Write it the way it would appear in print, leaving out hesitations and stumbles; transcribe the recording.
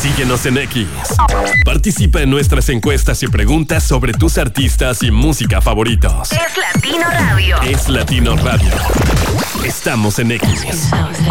Síguenos en X. Participa en nuestras encuestas y preguntas sobre tus artistas y música favoritos. Es Latino Radio. Es Latino Radio. Estamos en X.